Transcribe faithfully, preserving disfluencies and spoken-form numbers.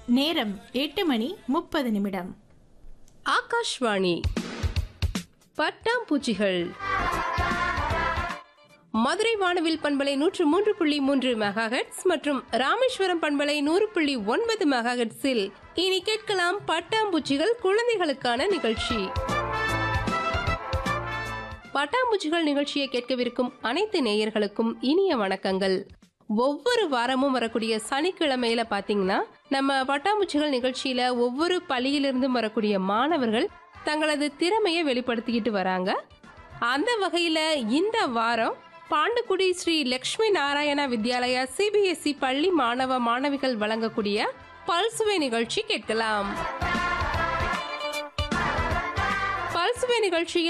நேரம் எட்டு மணி முப்பது நிமிடம். ஆகாஷ்வாணி பட்டாம்பூச்சிகள். மதுரை வானவில் பண்பலை நூற்று மூன்று புள்ளி மூன்று மெகாஹெட்ஸ் மற்றும் ராமேஸ்வரம் பண்பலை நூறு புள்ளி ஒன்பது மெகாஹெட்ஸில் இனி கேட்கலாம் பட்டாம்பூச்சிகள் குழந்தைகளுக்கான நிகழ்ச்சி. பட்டாம்பூச்சிகள் நிகழ்ச்சியை கேட்கவிருக்கும் அனைத்து நேயர்களுக்கும் இனிய வணக்கங்கள். ஒவ்வொரு வாரமும் வரக்கூடிய சனிக்கிழமையில பாத்தீங்கன்னா நம்ம பட்டாம்பூச்சிகள் நிகழ்ச்சியில ஒவ்வொரு பள்ளியிலிருந்தும் வரக்கூடிய மாணவர்கள் தங்களது திறமையை வெளிப்படுத்திக்கிட்டு வராங்க. அந்த வகையில இந்த வாரம் பாண்டுக்குடி ஸ்ரீ லட்சுமி நாராயணா வித்யாலயா சிபிஎஸ்இ பள்ளி மாணவ மாணவிகள் வழங்கக்கூடிய பல்சுவை நிகழ்ச்சி கேட்கலாம். பல்சுவை நிகழ்ச்சியில்